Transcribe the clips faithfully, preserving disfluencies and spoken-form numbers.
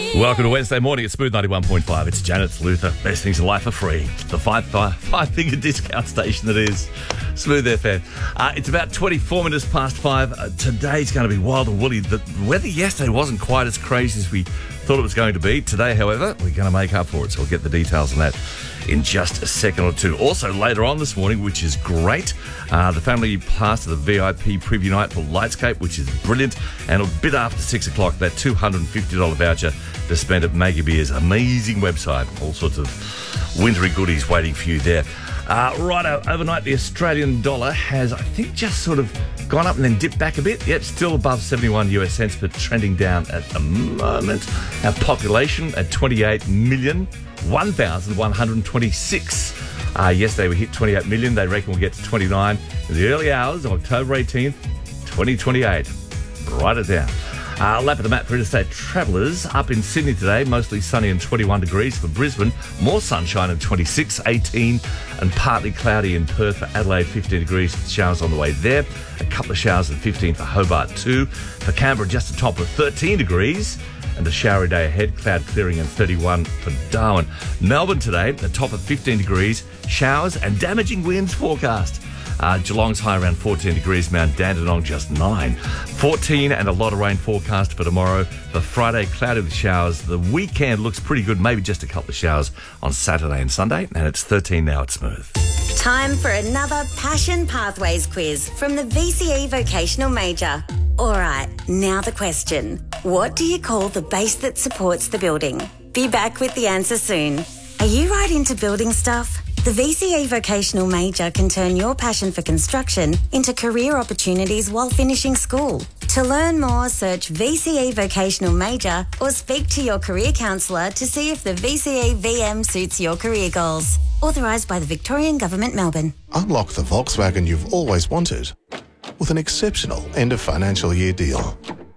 Welcome to Wednesday morning at Smooth ninety-one point five. It's Janet's Luther. Best things in life are free. The five, five, five finger discount station that is Smooth F M. Uh, it's about twenty-four minutes past five. Uh, today's going to be wild and woolly. The weather yesterday wasn't quite as crazy as we thought it was going to be. Today, however, we're going to make up for it. So we'll get the details on that in just a second or two. Also, later on this morning, which is great, uh, the family passed to the V I P preview night for Lightscape, which is brilliant. And a bit after six o'clock, that two hundred fifty dollars voucher to spend at Maggie Beer's amazing website. All sorts of wintry goodies waiting for you there. Uh, right, overnight, the Australian dollar has, I think, just sort of gone up and then dipped back a bit. Yet still above seventy-one US cents, but trending down at the moment. Our population at twenty-eight million, one thousand one hundred twenty-six. Uh, yesterday we hit twenty-eight million. They reckon we'll get to twenty-nine in the early hours of October eighteenth, twenty twenty-eight. Write it down. Uh, lap of the map for interstate travellers. Up in Sydney today, mostly sunny and twenty-one degrees. For Brisbane, more sunshine and twenty-six, eighteen, and partly cloudy in Perth. For Adelaide, fifteen degrees. Showers on the way there. A couple of showers and fifteen for Hobart too. For Canberra, just a top of thirteen degrees. And a showery day ahead, cloud clearing and thirty-one for Darwin. Melbourne today, a top of fifteen degrees. Showers and damaging winds forecast. Uh, Geelong's high around fourteen degrees, Mount Dandenong just nine. fourteen and a lot of rain forecast for tomorrow. For Friday, cloudy with showers. The weekend looks pretty good, maybe just a couple of showers on Saturday and Sunday. And it's thirteen now at Smooth. Time for another Passion Pathways quiz from the V C E Vocational Major. All right, now the question. What do you call the base that supports the building? Be back with the answer soon. Are you right into building stuff? The V C E Vocational Major can turn your passion for construction into career opportunities while finishing school. To learn more, search V C E Vocational Major or speak to your career counsellor to see if the V C E V M suits your career goals. Authorised by the Victorian Government, Melbourne. Unlock the Volkswagen you've always wanted with an exceptional end of financial year deal.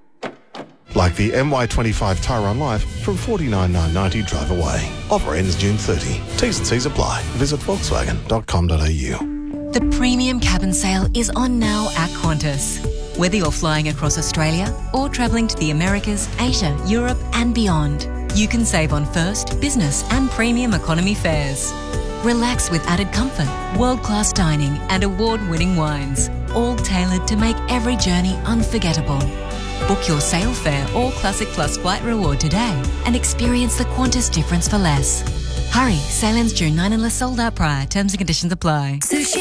Like the M Y twenty-five Tyron Life from forty-nine thousand nine hundred ninety drive away. Offer ends June thirtieth. T's and C's apply. Visit volkswagen dot com dot a u. The premium cabin sale is on now at Qantas. Whether you're flying across Australia or travelling to the Americas, Asia, Europe and beyond, you can save on first, business and premium economy fares. Relax with added comfort, world-class dining and award-winning wines, all tailored to make every journey unforgettable. Book your sail fare or Classic Plus flight reward today and experience the Qantas difference for less. Hurry, sail ends June ninth unless sold out prior. Terms and conditions apply. Sushi